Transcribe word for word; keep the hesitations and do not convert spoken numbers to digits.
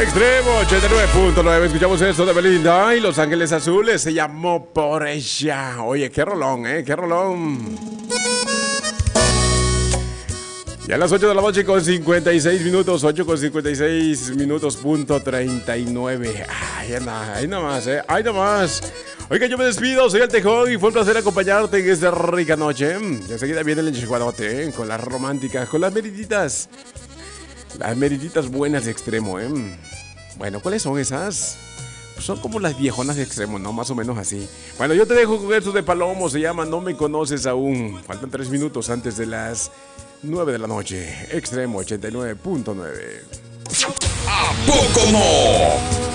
Extremo ochenta y nueve punto nueve. Escuchamos esto de Belinda y Los Ángeles Azules. Se llamó Por Ella. Oye, qué rolón, ¿eh? Qué rolón. Ya a las ocho de la noche con cincuenta y seis minutos. ocho con cincuenta y seis minutos, punto treinta y nueve. Ay, anda, ahí nomás, ¿eh? Ahí nomás. Oiga, yo me despido, soy el Tejón y fue un placer acompañarte en esta rica noche. Y enseguida viene el enchihuadote, ¿eh? Con las románticas, con las meriditas. Las meriditas buenas de Extremo, ¿eh? Bueno, ¿cuáles son esas? Pues son como las viejonas de Extremo, ¿no? Más o menos así. Bueno, yo te dejo con esto de Palomo, se llama No Me Conoces Aún. Faltan tres minutos antes de las nueve de la noche. Extremo ochenta y nueve punto nueve. ¿A poco no?